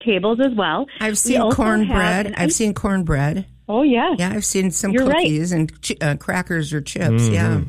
tables as well. I've seen cornbread. I've seen cornbread. Oh, yeah. Yeah, I've seen some You're cookies and crackers or chips, yeah.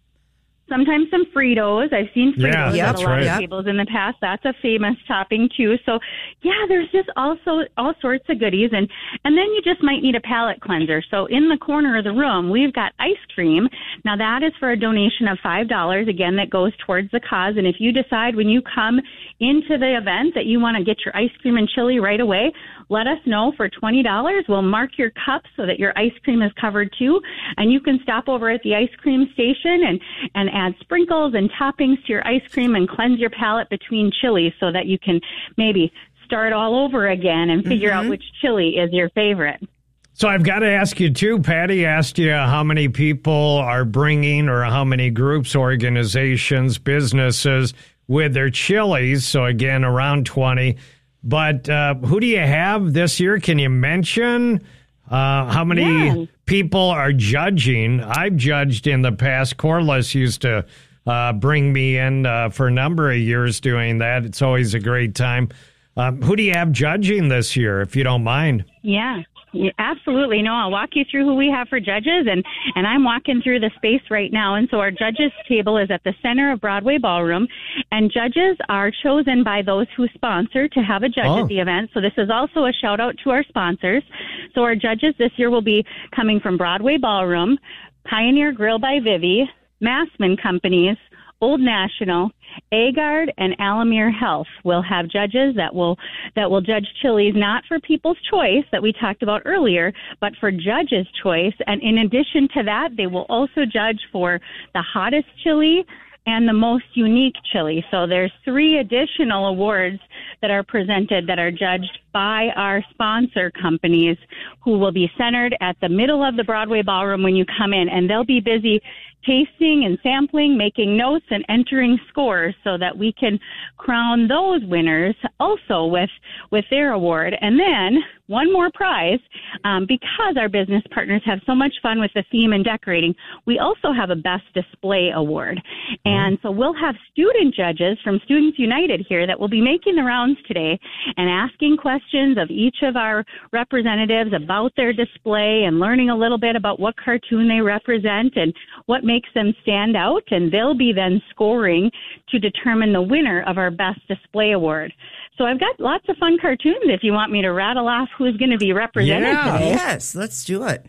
Sometimes some Fritos. I've seen Fritos Yeah, at a lot of tables in the past. That's a famous topping too. So, yeah, there's just also all sorts of goodies. And then you just might need a palate cleanser. So in the corner of the room, we've got ice cream. Now, that is for a donation of $5. Again, that goes towards the cause. And if you decide when you come into the event that you want to get your ice cream and chili right away, let us know. For $20. We'll mark your cup so that your ice cream is covered too. And you can stop over at the ice cream station and add sprinkles and toppings to your ice cream and cleanse your palate between chilies so that you can maybe start all over again and figure out which chili is your favorite. So I've got to ask you, too. Patty asked you how many people are bringing or how many groups, organizations, businesses with their chilies. So, again, around 20. But who do you have this year? Can you mention how many people are judging? I've judged in the past. Corliss used to bring me in for a number of years doing that. It's always a great time. Who do you have judging this year, if you don't mind? Yeah, absolutely. No, I'll walk you through who we have for judges, and I'm walking through the space right now. And so our judges table is at the center of Broadway Ballroom, and judges are chosen by those who sponsor to have a judge at the event. So this is also a shout out to our sponsors. So our judges this year will be coming from Broadway Ballroom, Pioneer Grill by Vivi, Massman Companies, Old National, Agard, and Alamere Health will have judges that will judge chilies not for People's Choice that we talked about earlier, but for Judges' Choice. And in addition to that, they will also judge for the hottest chili and the most unique chili. So there's 3 additional awards that are presented that are judged by our sponsor companies, who will be centered at the middle of the Broadway Ballroom when you come in, and they'll be busy tasting and sampling, making notes, and entering scores so that we can crown those winners also with their award. And then one more prize, because our business partners have so much fun with the theme and decorating, we also have a Best Display Award. And so we'll have student judges from Students United here that will be making the rounds today and asking questions of each of our representatives about their display and learning a little bit about what cartoon they represent and what makes them stand out. And they'll be then scoring to determine the winner of our Best Display Award. So I've got lots of fun cartoons if you want me to rattle off who's going to be represented today. Yes, let's do it.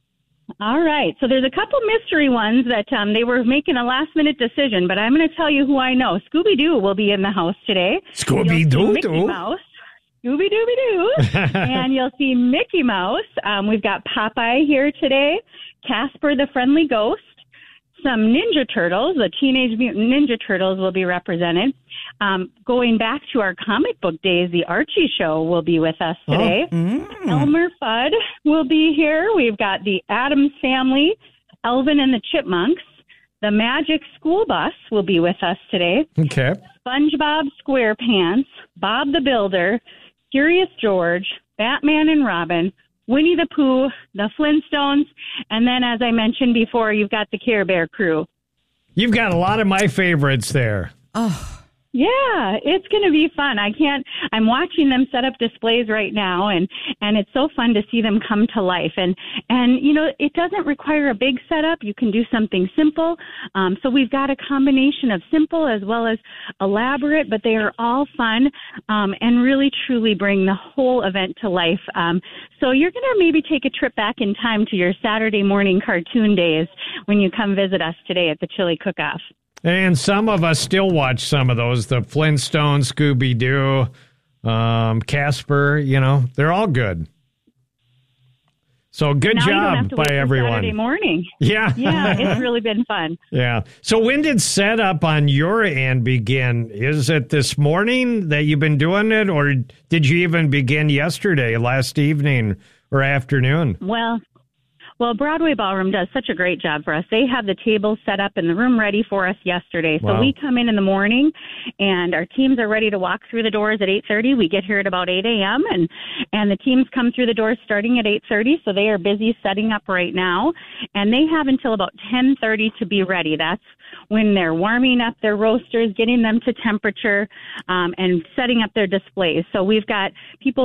All right. So there's a couple mystery ones that they were making a last-minute decision, but I'm going to tell you who I know. Scooby-Doo will be in the house today. Scooby-Doo? Mickey Mouse. Scooby-Dooby-Doo. And you'll see Mickey Mouse. We've got Popeye here today. Casper the Friendly Ghost. Some Ninja Turtles, the Teenage Mutant Ninja Turtles will be represented. Going back to our comic book days, the Archie Show will be with us today. Elmer Fudd will be here. We've got the Addams Family, Elvin and the Chipmunks. The Magic School Bus will be with us today. Okay. SpongeBob SquarePants, Bob the Builder, Curious George, Batman and Robin, Winnie the Pooh, the Flintstones, and then, as I mentioned before, you've got the Care Bear crew. You've got a lot of my favorites there. Oh, yeah, it's going to be fun. I'm watching them set up displays right now, and it's so fun to see them come to life. And you know, it doesn't require a big setup. You can do something simple. So we've got a combination of simple as well as elaborate, but they are all fun and really truly bring the whole event to life. So you're going to maybe take a trip back in time to your Saturday morning cartoon days when you come visit us today at the Chili Cook-Off. And some of us still watch some of those, the Flintstones, Scooby-Doo, Casper, you know, they're all good. So good job by everyone. Saturday morning. Yeah. Yeah, it's really been fun. Yeah. So when did setup on your end begin? Is it this morning that you've been doing it, or did you even begin yesterday, last evening or afternoon? Well, Broadway Ballroom does such a great job for us. They have the tables set up and the room ready for us yesterday. So we come in the morning, and our teams are ready to walk through the doors at 8:30. We get here at about 8 a.m., and the teams come through the doors starting at 8:30, so they are busy setting up right now. And they have until about 10:30 to be ready. That's when they're warming up their roasters, getting them to temperature, and setting up their displays. So we've got people